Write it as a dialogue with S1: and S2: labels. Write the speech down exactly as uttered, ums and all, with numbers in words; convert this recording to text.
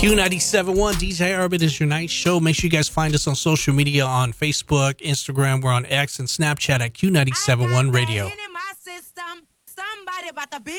S1: Q ninety-seven point one D J Urban is your night show. Make sure you guys find us on social media on Facebook, Instagram. We're on X and Snapchat at Q ninety-seven point one Radio.